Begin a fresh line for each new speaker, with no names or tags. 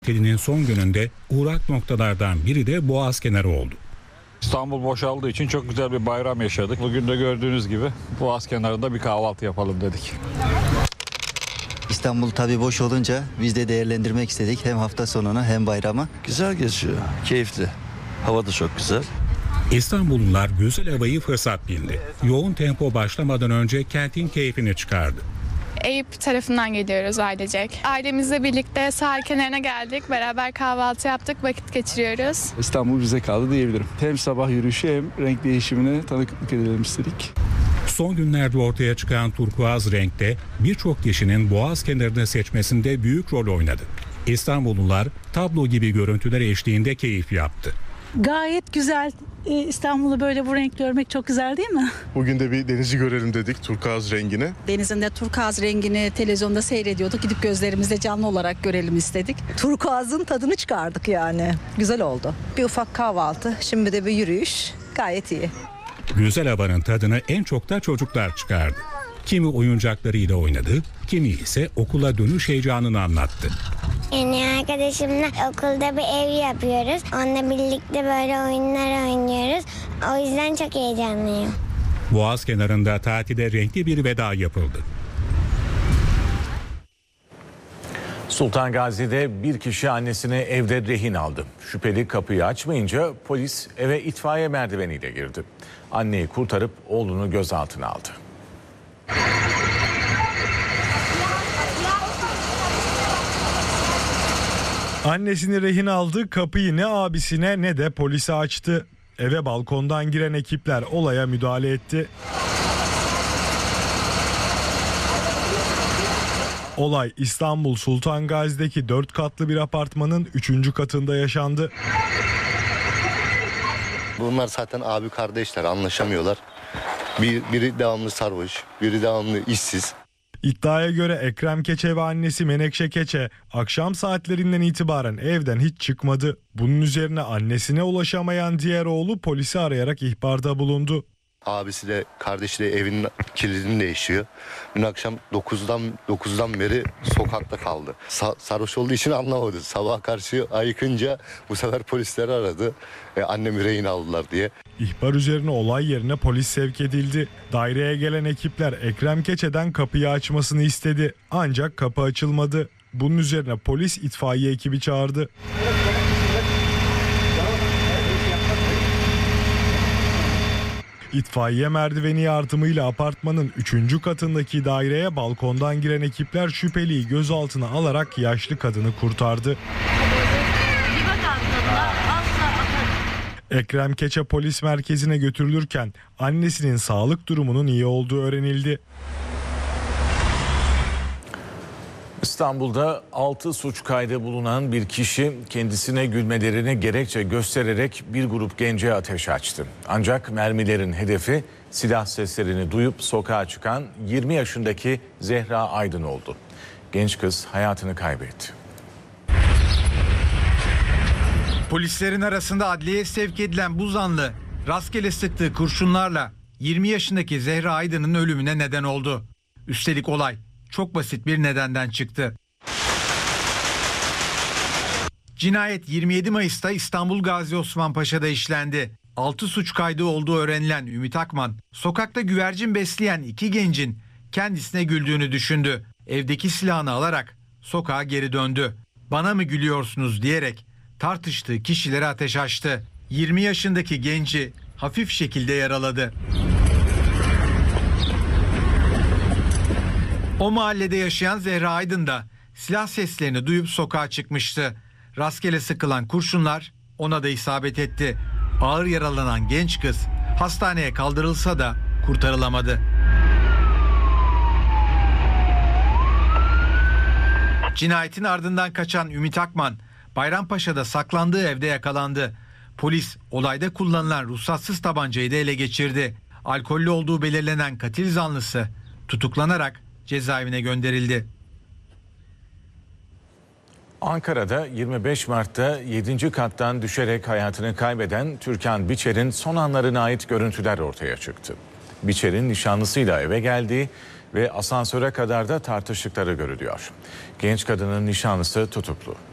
Tatilinin son gününde uğrak noktalardan biri de Boğaz kenarı oldu.
İstanbul boşaldığı için çok güzel bir bayram yaşadık. Bugün de gördüğünüz gibi Boğaz kenarında bir kahvaltı yapalım dedik.
İstanbul tabii boş olunca biz de değerlendirmek istedik. Hem hafta sonunu hem bayramı.
Güzel geçiyor, keyifli. Hava da çok güzel.
İstanbullular güzel havayı fırsat bildi. Yoğun tempo başlamadan önce kentin keyfini çıkardı.
Eyüp tarafından geliyoruz ailecek. Ailemizle birlikte sahil kenarına geldik. Beraber kahvaltı yaptık, vakit geçiriyoruz.
İstanbul bize kaldı diyebilirim. Hem sabah yürüyüşü hem renk değişimine tanıklık edelim istedik.
Son günlerde ortaya çıkan turkuaz renkte birçok kişinin Boğaz kenarını seçmesinde büyük rol oynadı. İstanbullular tablo gibi görüntüler eşliğinde keyif yaptı.
Gayet güzel. İstanbul'u böyle bu renk görmek çok güzel değil mi?
Bugün de bir denizi görelim dedik, turkuaz rengini.
Denizin de turkuaz rengini televizyonda seyrediyorduk. Gidip gözlerimizle canlı olarak görelim istedik.
Turkuazın tadını çıkardık yani. Güzel oldu. Bir ufak kahvaltı, şimdi de bir yürüyüş. Gayet iyi.
Güzel havanın tadını en çok da çocuklar çıkardı. Kimi oyuncaklarıyla oynadı, kimi ise okula dönüş heyecanını anlattı.
Yeni arkadaşımla okulda bir ev yapıyoruz. Onunla birlikte böyle oyunlar oynuyoruz. O yüzden çok heyecanlıyım.
Boğaz kenarında tatilde renkli bir veda yapıldı.
Sultan Gazi'de bir kişi annesini evde rehin aldı. Şüpheli kapıyı açmayınca polis eve itfaiye merdiveniyle girdi. Anneyi kurtarıp oğlunu gözaltına aldı.
Annesini rehin aldı, kapıyı ne abisine ne de polise açtı. Eve balkondan giren ekipler olaya müdahale etti. Olay İstanbul Sultan Gazi'deki 4 katlı bir apartmanın 3. katında yaşandı.
Bunlar zaten abi kardeşler, anlaşamıyorlar. Biri devamlı sarhoş, biri devamlı işsiz.
İddiaya göre Ekrem Keçe ve annesi Menekşe Keçe akşam saatlerinden itibaren evden hiç çıkmadı. Bunun üzerine annesine ulaşamayan diğer oğlu polisi arayarak ihbarda bulundu.
Abisi de kardeşi de evinin kilidini değişiyor. Dün akşam 9'dan beri sokakta kaldı. Sarhoş olduğu için anlamadı. Sabah karşı ayıkınca bu sefer polisleri aradı. Annemi rehin aldılar diye.
İhbar üzerine olay yerine polis sevk edildi. Daireye gelen ekipler Ekrem Keçe'den kapıyı açmasını istedi. Ancak kapı açılmadı. Bunun üzerine polis itfaiye ekibi çağırdı. İtfaiye merdiveni yardımıyla apartmanın 3. katındaki daireye balkondan giren ekipler şüpheliyi gözaltına alarak yaşlı kadını kurtardı. Ekrem Keçe polis merkezine götürülürken annesinin sağlık durumunun iyi olduğu öğrenildi.
İstanbul'da 6 suç kaydı bulunan bir kişi kendisine gülmelerini gerekçe göstererek bir grup gence ateş açtı. Ancak mermilerin hedefi silah seslerini duyup sokağa çıkan 20 yaşındaki Zehra Aydın oldu. Genç kız hayatını kaybetti.
Polislerin arasında adliyeye sevk edilen bu zanlı rastgele sıktığı kurşunlarla 20 yaşındaki Zehra Aydın'ın ölümüne neden oldu. Üstelik olay çok basit bir nedenden çıktı. Cinayet 27 Mayıs'ta İstanbul Gazi Osman Paşa'da işlendi. 6 suç kaydı olduğu öğrenilen Ümit Akman, sokakta güvercin besleyen 2 gencin kendisine güldüğünü düşündü. Evdeki silahını alarak sokağa geri döndü. "Bana mı gülüyorsunuz?" diyerek tartıştığı kişilere ateş açtı. 20 yaşındaki genci hafif şekilde yaraladı. O mahallede yaşayan Zehra Aydın da silah seslerini duyup sokağa çıkmıştı. Rastgele sıkılan kurşunlar ona da isabet etti. Ağır yaralanan genç kız hastaneye kaldırılsa da kurtarılamadı. Cinayetin ardından kaçan Ümit Akman, Bayrampaşa'da saklandığı evde yakalandı. Polis olayda kullanılan ruhsatsız tabancayı da ele geçirdi. Alkollü olduğu belirlenen katil zanlısı tutuklanarak cezaevine gönderildi.
Ankara'da 25 Mart'ta 7. kattan düşerek hayatını kaybeden Türkan Biçer'in son anlarına ait görüntüler ortaya çıktı. Biçer'in nişanlısıyla eve geldiği ve asansöre kadar da tartıştıkları görülüyor. Genç kadının nişanlısı tutuklu.